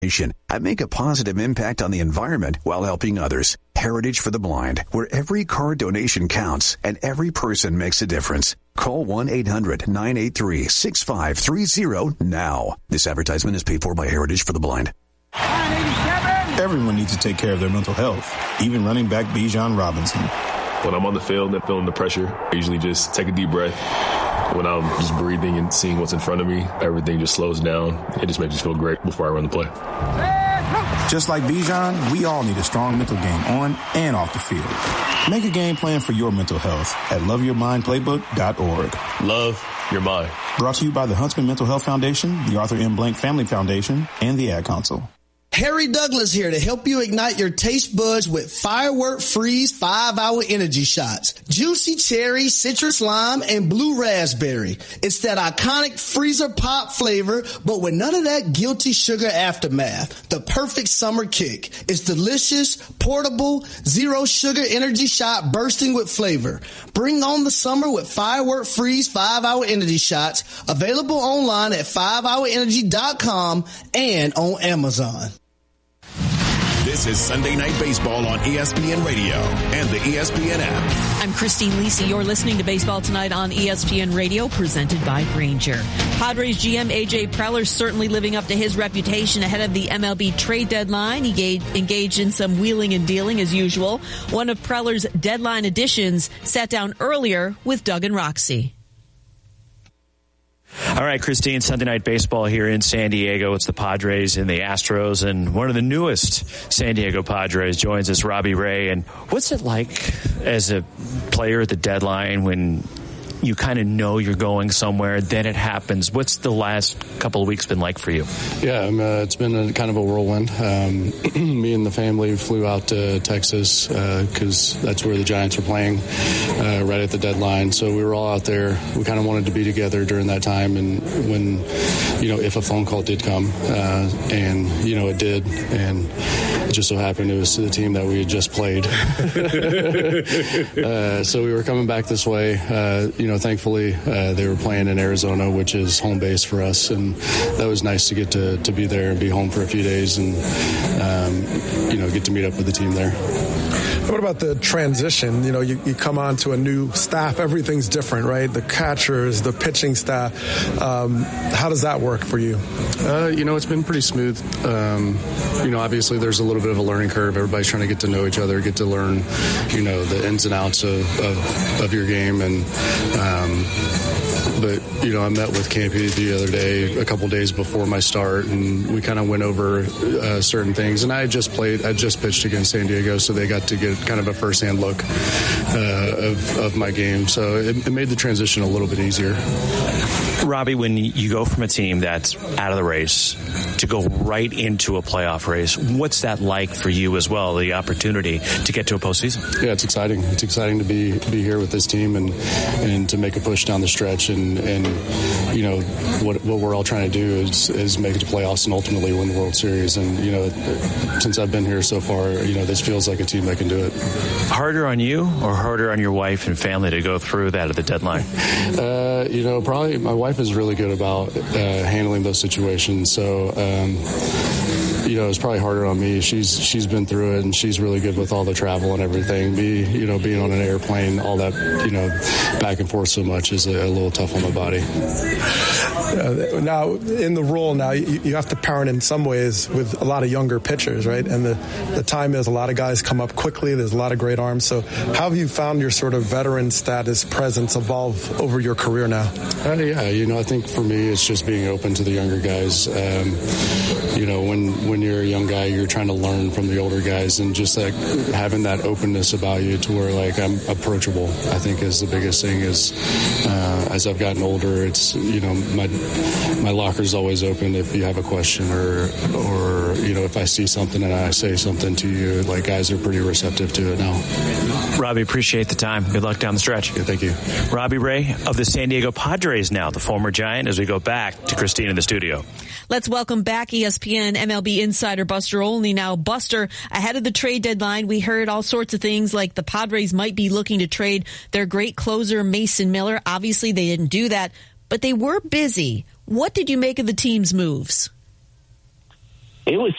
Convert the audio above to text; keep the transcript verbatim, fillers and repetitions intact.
and make a positive impact on the environment while helping others. Heritage for the Blind, where every card donation counts and every person makes a difference. Call one eight hundred nine eight three six five three zero now. This advertisement is paid for by Heritage for the Blind. Everyone needs to take care of their mental health, even running back Bijan Robinson. When I'm on the field and feeling the pressure, I usually just take a deep breath. When I'm just breathing and seeing what's in front of me, everything just slows down. It just makes me feel great before I run the play. Just like Bijan, we all need a strong mental game on and off the field. Make a game plan for your mental health at love your mind playbook dot org. Love your mind. Brought to you by the Huntsman Mental Health Foundation, the Arthur M. Blank Family Foundation, and the Ad Council. Harry Douglas here to help you ignite your taste buds with Firework Freeze five hour energy shots. Juicy cherry, citrus lime, and blue raspberry. It's that iconic freezer pop flavor, but with none of that guilty sugar aftermath. The perfect summer kick. It's delicious, portable, zero sugar energy shot bursting with flavor. Bring on the summer with Firework Freeze five hour energy shots. Available online at five hour energy dot com and on Amazon. This is Sunday Night Baseball on E S P N Radio and the E S P N app. I'm Christine Lisi. You're listening to Baseball Tonight on E S P N Radio, presented by Grainger. Padres G M A J Preller certainly living up to his reputation ahead of the M L B trade deadline. He engaged in some wheeling and dealing as usual. One of Preller's deadline additions sat down earlier with Doug and Roxy. All right, Christine, Sunday Night Baseball here in San Diego. It's the Padres and the Astros, and one of the newest San Diego Padres joins us, Robbie Ray. And what's it like as a player at the deadline when you kind of know you're going somewhere, then it happens? What's the last couple of weeks been like for you? Yeah, um, uh, it's been a, kind of a whirlwind. Um, me and the family flew out to Texas because uh, that's where the Giants were playing uh, right at the deadline. So we were all out there. We kind of wanted to be together during that time. And when, you know, if a phone call did come, uh, and, you know, it did, and it just so happened it was to the team that we had just played. uh, so we were coming back this way, uh, you know, thankfully, uh, they were playing in Arizona, which is home base for us, and that was nice to get to, to be there and be home for a few days and, um, you know, get to meet up with the team there. What about the transition? You know, you, you come on to a new staff, everything's different, right? The catchers, the pitching staff. Um, how does that work for you? Uh, you know, it's been pretty smooth. Um, you know, obviously there's a little bit of a learning curve. Everybody's trying to get to know each other, get to learn, you know, the ins and outs of, of, of your game. And, um, but, you know, I met with Campy the other day, a couple days before my start, and we kind of went over uh, certain things. And I had just played, I just pitched against San Diego, so they got to get kind of a first-hand look uh, of, of my game. So it, it made the transition a little bit easier. Robbie, when you go from a team that's out of the race to go right into a playoff race, what's that like for you as well, the opportunity to get to a postseason? Yeah, it's exciting. It's exciting to be be here with this team and and to make a push down the stretch. And, and you know, what what we're all trying to do is, is make it to playoffs and ultimately win the World Series. And, you know, since I've been here so far, you know, this feels like a team that can do it. Harder on you or harder on your wife and family to go through that at the deadline? Uh, you know, probably my wife is really good about uh, handling those situations. So, um, you know, it's probably harder on me. She's she's been through it, and she's really good with all the travel and everything. Me, you know, being on an airplane, all that, you know, back and forth so much is a, a little tough on my body. Uh, now, in the role now, you, you have to parent in some ways with a lot of younger pitchers, right? And the, the time is a lot of guys come up quickly. There's a lot of great arms. So how have you found your sort of veteran status presence evolve over your career now? Uh, yeah, you know, I think for me, it's just being open to the younger guys. Um, you know, when, when you're a young guy, you're trying to learn from the older guys, and just like having that openness about you to where like I'm approachable, I think is the biggest thing. Is uh, as I've gotten older, it's, you know, my my locker's always open if you have a question, or or you know, if I see something and I say something to you, like guys are pretty receptive to it now. Robbie, appreciate the time. Good luck down the stretch. Yeah, thank you. Robbie Ray of the San Diego Padres now, the former Giant, as we go back to Christine in the studio. Let's welcome back E S P N M L B insider Buster Olney. Now, Buster, ahead of the trade deadline, we heard all sorts of things like the Padres might be looking to trade their great closer, Mason Miller. Obviously, they didn't do that, but they were busy. What did you make of the team's moves? It was